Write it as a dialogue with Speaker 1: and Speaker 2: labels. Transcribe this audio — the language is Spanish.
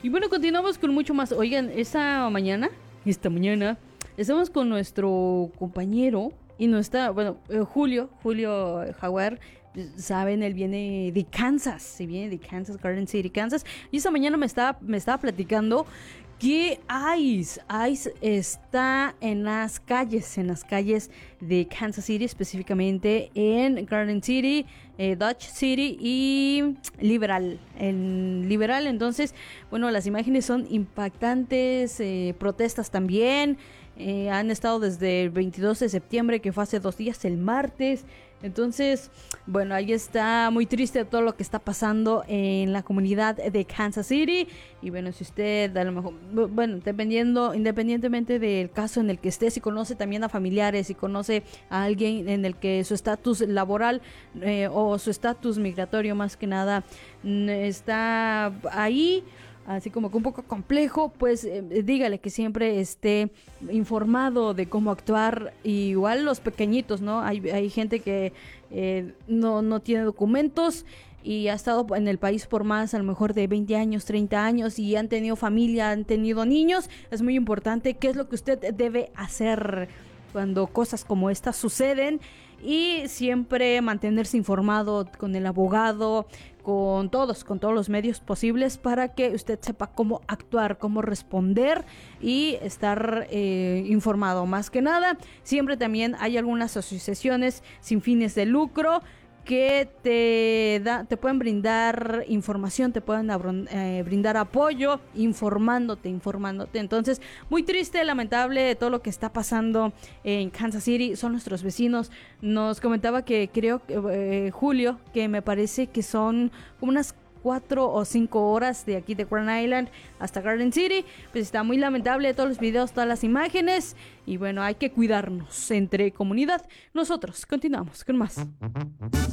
Speaker 1: Y bueno, continuamos con mucho más. Oigan, esta mañana, estamos con nuestro compañero y no está, bueno, Julio Jaguar. Saben, él viene de Kansas, se viene de Kansas, Garden City, Kansas. Y esta mañana me estaba platicando que ICE está en las calles de Kansas City, específicamente en Garden City, Dodge City y Liberal. En Liberal, entonces, bueno, las imágenes son impactantes, protestas también. Han estado desde el 22 de septiembre, que fue hace 2 días, el martes. Entonces, bueno, ahí está muy triste todo lo que está pasando en la comunidad de Kansas City. Y bueno, si usted a lo mejor, bueno, independientemente del caso en el que esté, si conoce también a familiares, si conoce a alguien en el que su estatus laboral o su estatus migratorio más que nada está ahí, así como que un poco complejo, pues dígale que siempre esté informado de cómo actuar. Igual los pequeñitos, ¿no? Hay gente que no tiene documentos y ha estado en el país por más, a lo mejor de 20 años, 30 años, y han tenido familia, han tenido niños. Es muy importante qué es lo que usted debe hacer cuando cosas como estas suceden, y siempre mantenerse informado con el abogado, con todos los medios posibles, para que usted sepa cómo actuar, cómo responder y estar informado. Más que nada, siempre también hay algunas asociaciones sin fines de lucro que te pueden brindar información, te pueden brindar apoyo, informándote. Entonces, muy triste, lamentable todo lo que está pasando en Kansas City. Son nuestros vecinos. Nos comentaba que creo que Julio, que me parece que son como unas 4 o 5 horas de aquí de Grand Island hasta Garden City. Pues está muy lamentable todos los videos, todas las imágenes. Y bueno, hay que cuidarnos entre comunidad. Nosotros continuamos con más.